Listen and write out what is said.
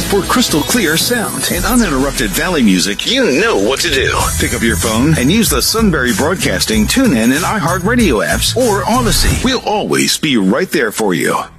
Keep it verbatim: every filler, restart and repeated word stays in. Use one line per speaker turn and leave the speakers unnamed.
For crystal clear sound and uninterrupted Valley music, you know what to do. Pick up your phone and use the Sunbury Broadcasting TuneIn and iHeartRadio apps or Odyssey. We'll always be right there for you.